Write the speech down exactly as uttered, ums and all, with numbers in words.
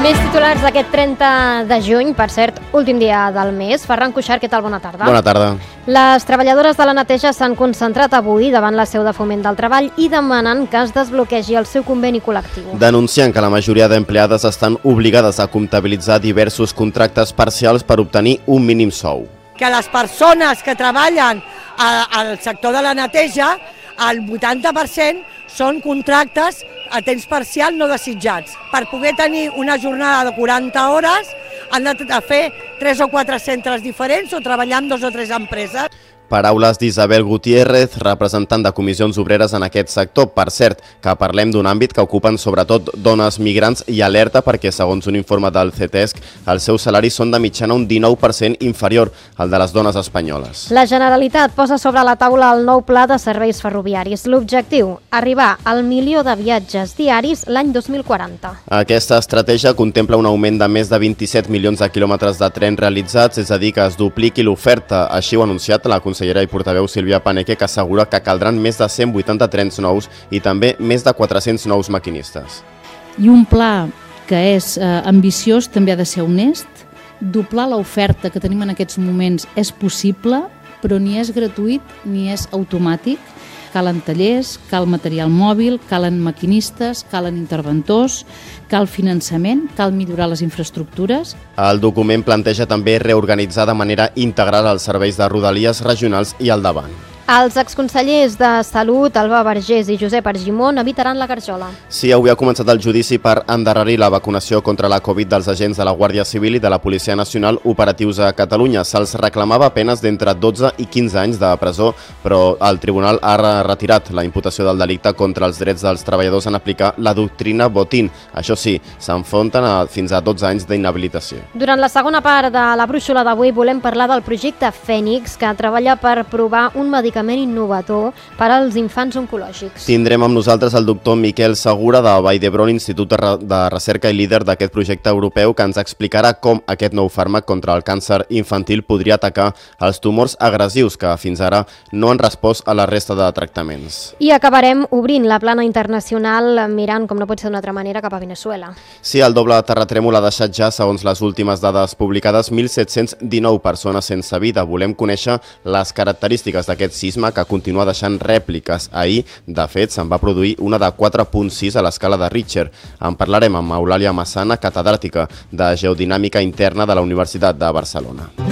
Més titulars d'aquest trenta de juny, per cert, últim dia del mes. Ferran Cuixart, què tal? Bona tarda. Bona tarda. Les treballadores de la neteja s'han concentrat avui davant la seu de Foment del Treball i demanant que es desbloquegi el seu conveni col·lectiu. Denunciant que la majoria d'empleades estan obligades a comptabilitzar diversos contractes parcials per obtenir un mínim sou. Que les persones que treballen al sector de la neteja, el vuitanta per cent són contractes a temps parcial no desitjats. Per poder tenir una jornada de quaranta hores han de fer tres o quatre centres diferents o treballar amb dos o tres empreses. Paraules d'Isabel Gutiérrez, representant de comissions obreres en aquest sector. Per cert, que parlem d'un àmbit que ocupen sobretot dones migrants i alerta perquè, segons un informe del CETESC, els seus salaris són de mitjana un dinou per cent inferior al de les dones espanyoles. La Generalitat posa sobre la taula el nou pla de serveis ferroviaris. L'objectiu, arribar al milió de viatges diaris l'any dos mil quaranta. Aquesta estratègia contempla un augment de més de vint-i-set milions de quilòmetres de tren realitzats, és a dir, que es dupliqui l'oferta. Així ho ha anunciat la consellera i portaveu Sílvia Paneque, que assegura que caldran més de cent vuitanta trens nous i també més de quatre-cents nous maquinistes. I un pla que és eh, ambiciós també ha de ser honest. Doblar l'oferta que tenim en aquests moments és possible, però ni és gratuït ni és automàtic. Calen tallers, cal material mòbil, calen maquinistes, calen interventors, cal finançament, cal millorar les infraestructures. El document planteja també reorganitzar de manera integral els serveis de rodalies regionals i al davant. Els exconsellers de Salut, Alba Vergés i Josep Argimon, evitaran la garjola. Sí, avui ha començat el judici per endarrerir la vacunació contra la Covid dels agents de la Guàrdia Civil i de la Policia Nacional operatius a Catalunya. Se'ls reclamava penes d'entre dotze i quinze anys de presó, però el tribunal ha retirat la imputació del delicte contra els drets dels treballadors en aplicar la doctrina Botín. Això sí, s'enfronten a fins a dotze anys d'inhabilitació. Durant la segona part de la brúixola d'avui volem parlar del projecte Fènix, que treballa per provar un medicament innovador per als infants oncològics. Tindrem amb nosaltres el doctor Miquel Segura de Vall d'Hebron, Institut de Recerca i líder d'aquest projecte europeu, que ens explicarà com aquest nou fàrmac contra el càncer infantil podria atacar els tumors agressius que fins ara no han respost a la resta de tractaments. I acabarem obrint la plana internacional mirant, com no pot ser d'una altra manera, cap a Veneçuela. Sí, el doble terratrèmol ha deixat ja, segons les últimes dades publicades, mil set-cents dinou persones sense vida. Volem conèixer les característiques d'aquest sisme que continua deixant rèpliques. Ahir, de fet, se'n va produir una de quatre punt sis a l'escala de Richter. En parlarem amb Eulàlia Massana, catedràtica de Geodinàmica Interna de la Universitat de Barcelona.